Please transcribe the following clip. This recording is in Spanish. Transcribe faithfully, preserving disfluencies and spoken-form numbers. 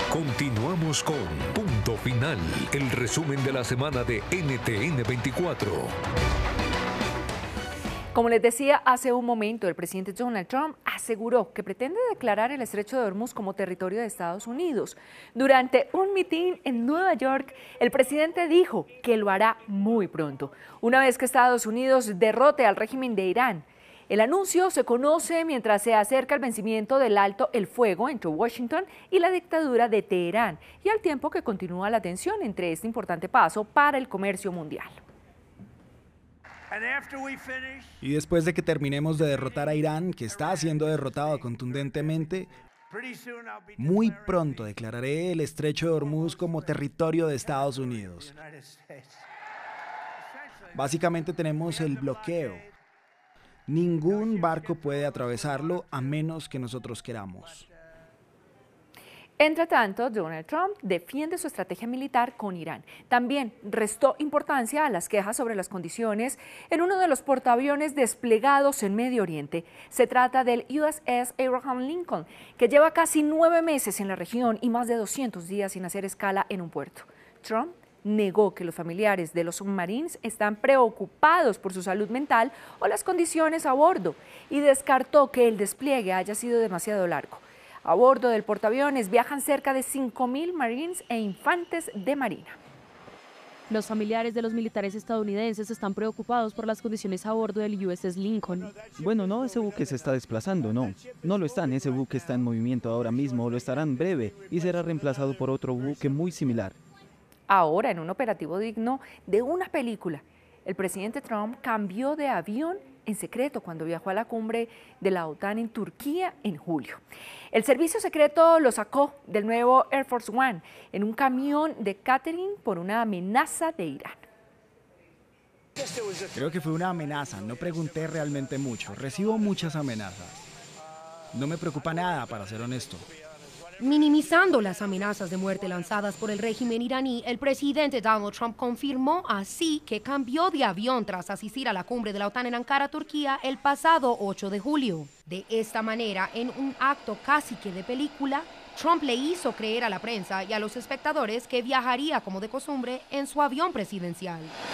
Continuamos con Punto Final, el resumen de la semana de N T N veinticuatro. Como les decía hace un momento, el presidente Donald Trump aseguró que pretende declarar el Estrecho de Hormuz como territorio de Estados Unidos. Durante un mitin en Nueva York, el presidente dijo que lo hará muy pronto, una vez que Estados Unidos derrote al régimen de Irán. El anuncio se conoce mientras se acerca el vencimiento del alto el fuego entre Washington y la dictadura de Teherán, y al tiempo que continúa la tensión entre este importante paso para el comercio mundial. Y después de que terminemos de derrotar a Irán, que está siendo derrotado contundentemente, muy pronto declararé el Estrecho de Hormuz como territorio de Estados Unidos. Básicamente tenemos el bloqueo. Ningún barco puede atravesarlo a menos que nosotros queramos. Entre tanto, Donald Trump defiende su estrategia militar con Irán. También restó importancia a las quejas sobre las condiciones en uno de los portaaviones desplegados en Medio Oriente. Se trata del U S S Abraham Lincoln, que lleva casi nueve meses en la región y más de doscientos días sin hacer escala en un puerto. Trump negó que los familiares de los submarines están preocupados por su salud mental o las condiciones a bordo y descartó que el despliegue haya sido demasiado largo. A bordo del portaaviones viajan cerca de cinco mil marines e infantes de marina. Los familiares de los militares estadounidenses están preocupados por las condiciones a bordo del U S S Lincoln. Bueno, no, ese buque se está desplazando, no. No lo están, ese buque está en movimiento ahora mismo, lo estará en breve y será reemplazado por otro buque muy similar. Ahora, en un operativo digno de una película, el presidente Trump cambió de avión en secreto cuando viajó a la cumbre de la OTAN en Turquía en julio. El servicio secreto lo sacó del nuevo Air Force One en un camión de catering por una amenaza de Irán. Creo que fue una amenaza, no pregunté realmente mucho, recibo muchas amenazas. No me preocupa nada, para ser honesto. Minimizando las amenazas de muerte lanzadas por el régimen iraní, el presidente Donald Trump confirmó así que cambió de avión tras asistir a la cumbre de la OTAN en Ankara, Turquía, el pasado ocho de julio. De esta manera, en un acto casi que de película, Trump le hizo creer a la prensa y a los espectadores que viajaría como de costumbre en su avión presidencial.